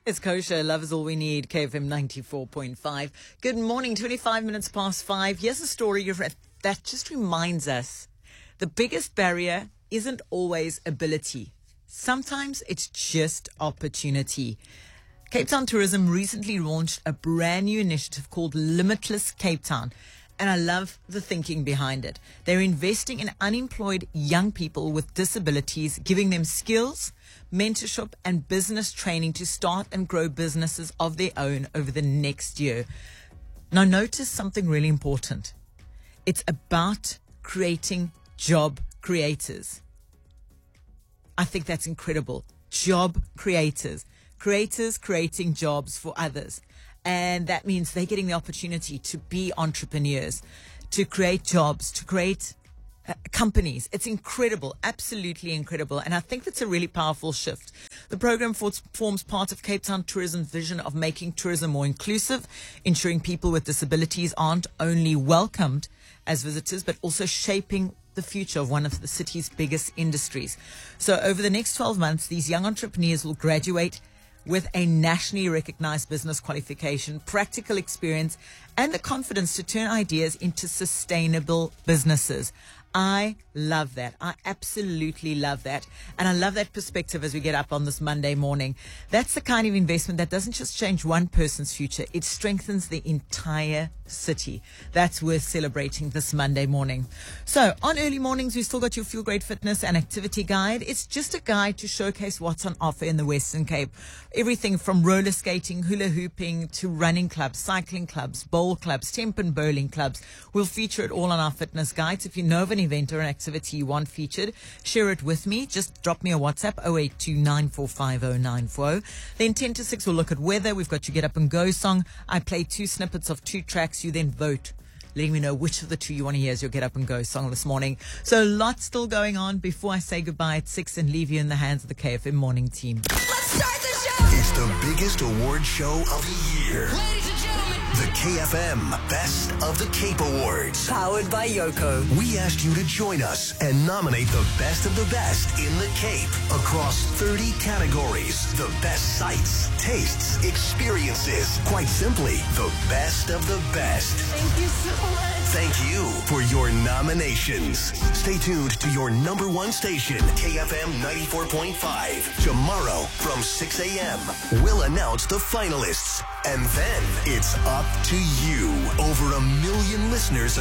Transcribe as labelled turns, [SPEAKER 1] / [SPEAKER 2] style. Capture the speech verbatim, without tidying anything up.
[SPEAKER 1] It's kosher. Love is all we need. K F M ninety-four point five. Good morning. twenty-five minutes past five. Here's a story you've read that just reminds us the biggest barrier isn't always ability. Sometimes it's just opportunity. Cape Town Tourism recently launched a brand new initiative called Limitless Cape Town. And I love the thinking behind it. They're investing in unemployed young people with disabilities, giving them skills, mentorship, and business training to start and grow businesses of their own over the next year. Now, notice something really important. It's about creating job creators. I think that's incredible. Job creators. Creators creating jobs for others. And that means they're getting the opportunity to be entrepreneurs, to create jobs, to create uh, companies. It's incredible, absolutely incredible. And I think that's a really powerful shift. The program for, forms part of Cape Town Tourism's vision of making tourism more inclusive, ensuring people with disabilities aren't only welcomed as visitors, but also shaping the future of one of the city's biggest industries. So over the next twelve months, these young entrepreneurs will graduate with a nationally recognized business qualification, practical experience, and the confidence to turn ideas into sustainable businesses. I love that. I absolutely love that. And I love that perspective as we get up on this Monday morning. That's the kind of investment that doesn't just change one person's future. It strengthens the entire city. That's worth celebrating this Monday morning. So on early mornings, we still got your Feel Great Fitness and Activity Guide. It's just a guide to showcase what's on offer in the Western Cape. Everything from roller skating, hula hooping, to running clubs, cycling clubs, bowl clubs, temp and bowling clubs. We'll feature it all on our fitness guides. If you know of an event or an activity you want featured, share it with me. Just drop me a WhatsApp, oh eight two nine four five oh nine four oh. Then ten to six, we'll look at weather. We've got your Get Up and Go song. I play two snippets of two tracks. You then vote, letting me know which of the two you want to hear as your Get Up and Go song this morning. So lots still going on before I say goodbye at six and leave you in the hands of the K F M morning team.
[SPEAKER 2] Let's start the show!
[SPEAKER 3] It's the biggest award show of the year.
[SPEAKER 2] Ladies and gentlemen,
[SPEAKER 3] The K F M Best of the Cape Awards.
[SPEAKER 1] Powered by Yoko.
[SPEAKER 3] We asked you to join us and nominate the best of the best in the Cape across thirty categories. The best sights, tastes, experiences. Quite simply, the best of the best.
[SPEAKER 2] thank you so much.
[SPEAKER 3] Thank you for your nominations. Stay tuned to your number one station, K F M ninety-four point five. Tomorrow from six a.m., we'll announce the finalists. And then it's up to you. Over a million listeners